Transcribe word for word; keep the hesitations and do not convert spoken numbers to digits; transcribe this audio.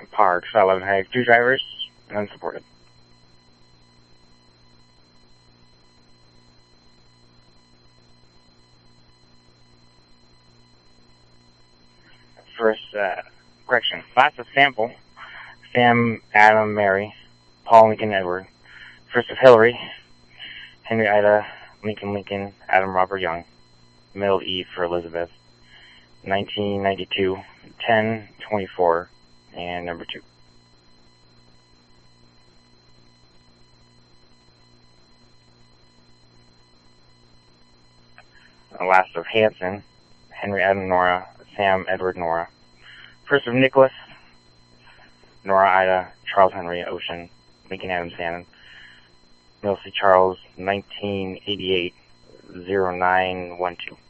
Parks, eleven Hag, two drivers, unsupported. First, uh, correction. Last of Sample, Sam, Adam, Mary, Paul, Lincoln, Edward. First of Hillary, Henry, Ida, Lincoln, Lincoln, Adam, Robert, Young. Middle E for Elizabeth. nineteen ninety-two, ten, twenty-four, and number two. The last of Hanson, Henry, Adam, Nora, Sam, Edward, Nora. First of Nicholas, Nora, Ida, Charles, Henry, Ocean, Lincoln, Adam, Shannon. Middle C. Charles, nineteen eighty-eight, oh nine one two.